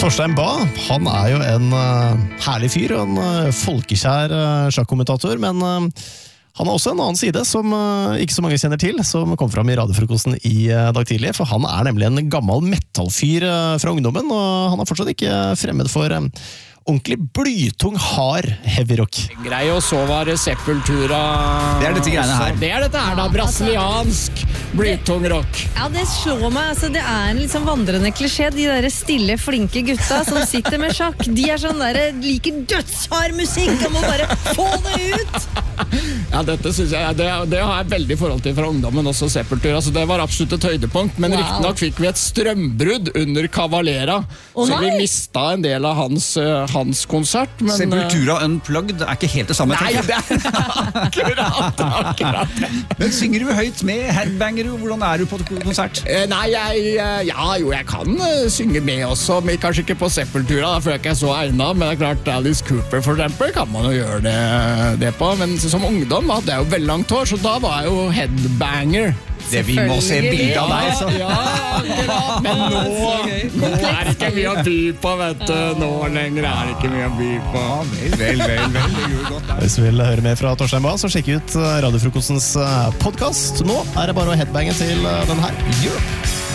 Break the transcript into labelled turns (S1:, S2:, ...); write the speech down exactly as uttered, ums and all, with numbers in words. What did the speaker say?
S1: Torstein Bae, han er jo en uh, herlig fyr og en uh, folkekjær uh, sjakkommentator, men uh, han har også en annen side som uh, ikke så mange kjenner til, som kom fram i radiofrokosten i uh, dag tidlig, for han er nemlig en gammel metallfyr uh, fra ungdommen, og han er fortsatt ikke fremmed for um, ordentlig blytung, hard heavy rock.
S2: Grei, og så var det Sepultura.
S3: Det er dette greiene her.
S2: Det er dette her da, brasiliansk blytung rock.
S4: Ja, det slår meg, altså det er en liksom vandrende klisjé, de der stille, flinke gutta som sitter med sjakk, de er sånn der, liker dødshard musikk, og må bare få det ut!
S2: Ja, dette synes jeg, det, det har jeg veldig forhold til fra ungdommen, også Sepultura, så det var absolutt et høydepunkt, men wow. Riktig nok fikk vi et strømbrudd under Cavalera, oh, så vi mistet en del av hans, hans konsert. Men,
S3: Sepultura Unplugged er ikke helt det samme.
S2: Nei, det er akkurat, akkurat.
S3: Men synger du høyt med, headbanger du, hvordan er du på konsert?
S2: Nei, jeg, ja, jo, jeg kan synge med også, men kanskje ikke på Sepultura, da, for jeg er ikke så egnet, men det er klart Alice Cooper for eksempel, kan man jo gjøre det, det på, men som ungdom hadde jeg jo veldig langt hår, så da var jeg jo headbanger.
S3: Det vi må se bilder av deg, så.
S2: Ja, ja, men nå, nå er det ikke mye å by på, vet du. Nå lenger er det ikke mye å by på.
S3: Ja, vel, vel, vel, vel. Det gjør godt.
S1: Hvis du vil høre mer fra Torstein Bae, så sjekk ut radiofrokostens podcast. Nå er det bare å headbange til den her. Europe.